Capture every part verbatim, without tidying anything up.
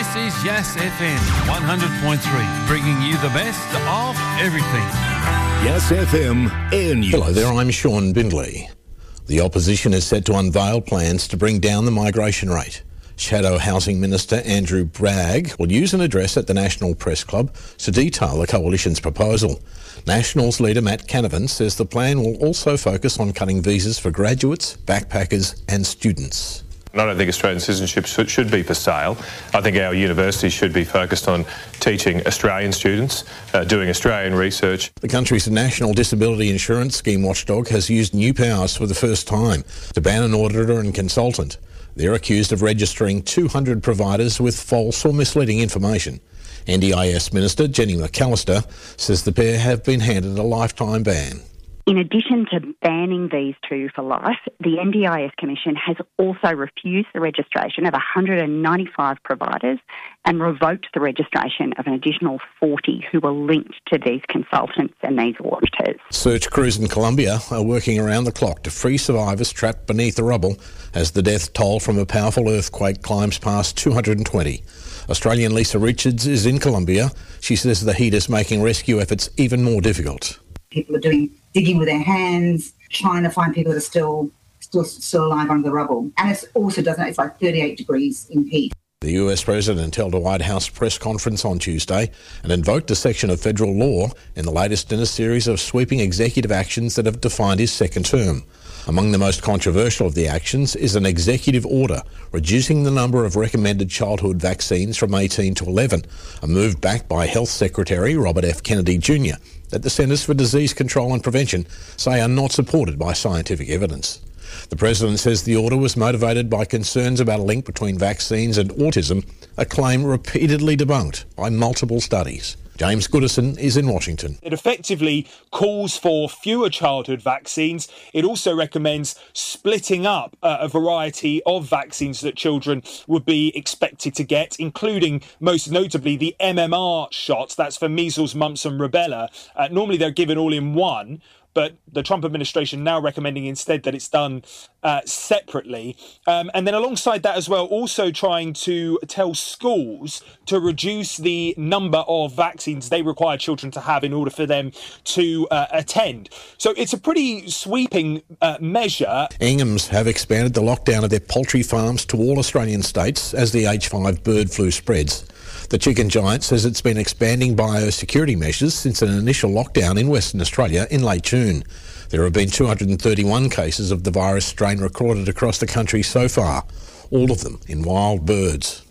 is Yass F M one hundred point three, bringing you the best of everything. Yass F M Air News. Hello there, I'm Sean Bindley. The opposition is set to unveil plans to bring down the migration rate. Shadow Housing Minister Andrew Bragg will use an address at the National Press Club to detail the coalition's proposal. Nationals leader Matt Canavan says the plan will also focus on cutting visas for graduates, backpackers and students. I don't think Australian citizenship should, should be for sale. I think our universities should be focused on teaching Australian students, uh, doing Australian research. The country's National Disability Insurance Scheme watchdog has used new powers for the first time to ban an auditor and consultant. They're accused of registering two hundred providers with false or misleading information. N D I S Minister Jenny McAllister says the pair have been handed a lifetime ban. In addition to banning these two for life, the N D I S Commission has also refused the registration of one hundred ninety-five providers and revoked the registration of an additional forty who were linked to these consultants and these auditors. Search crews in Colombia are working around the clock to free survivors trapped beneath the rubble as the death toll from a powerful earthquake climbs past two hundred twenty. Australian Lisa Richards is in Colombia. She says the heat is making rescue efforts even more difficult. People are doing digging with their hands, trying to find people that are still still still alive under the rubble. And it also doesn't, it's like thirty-eight degrees in heat. The U S President held a White House press conference on Tuesday and invoked a section of federal law in the latest in a series of sweeping executive actions that have defined his second term. Among the most controversial of the actions is an executive order reducing the number of recommended childhood vaccines from eighteen to eleven, a move backed by Health Secretary Robert F. Kennedy Junior that the Centres for Disease Control and Prevention say are not supported by scientific evidence. The President says the order was motivated by concerns about a link between vaccines and autism, a claim repeatedly debunked by multiple studies. James Goodison is in Washington. It effectively calls for fewer childhood vaccines. It also recommends splitting up uh, a variety of vaccines that children would be expected to get, including most notably the M M R shots. That's for measles, mumps and rubella. Uh, normally they're given all in one, but the Trump administration now recommending instead that it's done uh, separately. Um, and then alongside that as well, also trying to tell schools to reduce the number of vaccines they require children to have in order for them to uh, attend. So it's a pretty sweeping uh, measure. Inghams have expanded the lockdown of their poultry farms to all Australian states as the H five bird flu spreads. The chicken giant says it's been expanding biosecurity measures since an initial lockdown in Western Australia in late June. There have been two hundred thirty-one cases of the virus strain recorded across the country so far, all of them in wild birds.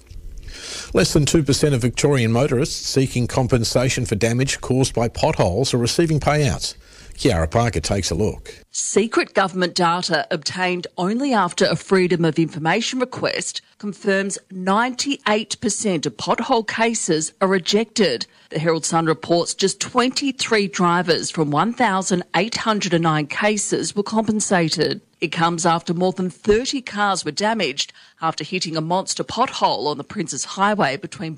Less than two percent of Victorian motorists seeking compensation for damage caused by potholes are receiving payouts. Kiara Parker takes a look. Secret government data obtained only after a Freedom of Information request confirms ninety-eight percent of pothole cases are rejected. The Herald Sun reports just twenty-three drivers from one thousand eight hundred nine cases were compensated. It comes after more than thirty cars were damaged after hitting a monster pothole on the Princes Highway between